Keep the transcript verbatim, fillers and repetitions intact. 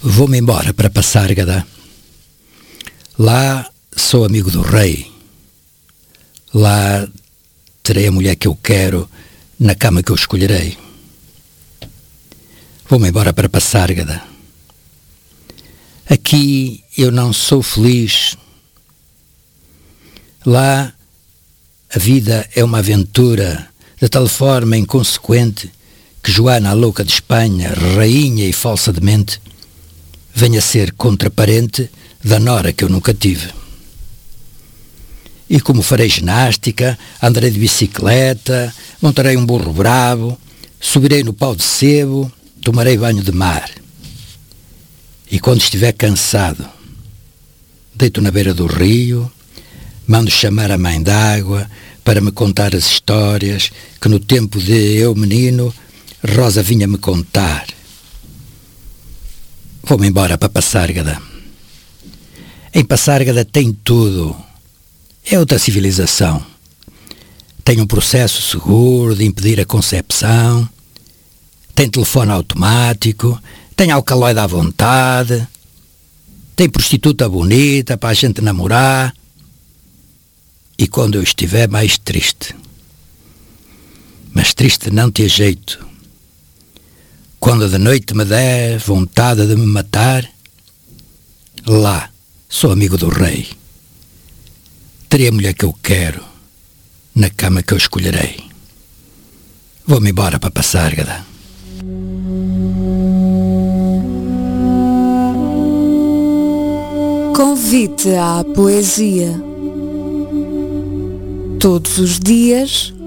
Vou-me embora para Passárgada. Lá sou amigo do rei. Lá terei a mulher que eu quero, na cama que eu escolherei. Vou-me embora para Passárgada. Aqui eu não sou feliz. Lá a vida é uma aventura de tal forma inconsequente que Joana, a louca de Espanha, rainha e falsa demente, venha a ser contraparente da nora que eu nunca tive. E como farei ginástica, andarei de bicicleta, montarei um burro bravo, subirei no pau de sebo, tomarei banho de mar. E quando estiver cansado, deito na beira do rio, mando chamar a mãe d'água para me contar as histórias que no tempo de eu menino Rosa vinha-me contar. Vou-me embora para Passárgada. Em Passárgada tem tudo. É outra civilização. Tem um processo seguro de impedir a concepção, tem telefone automático, tem alcaloide à vontade, tem prostituta bonita para a gente namorar. E quando eu estiver mais triste, mas triste não te jeito, quando de noite me der vontade de me matar, lá sou amigo do rei. Terei a mulher que eu quero, na cama que eu escolherei. Vou-me embora para Passárgada. Convite à poesia. Todos os dias,